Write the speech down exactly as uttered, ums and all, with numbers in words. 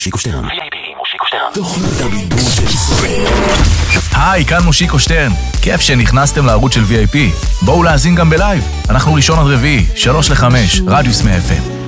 שיקו שטרן. וי איי פי, מושיקו שטרן. תוכנית הבידור של ישראל. היי, כאן מושיקו שטרן. כיף שנכנסתם לערוץ של וי איי פי. בואו להאזין גם בלייב. אנחנו ראשון עד רביעי, שלוש לחמש, רדיוס מאה אף אם.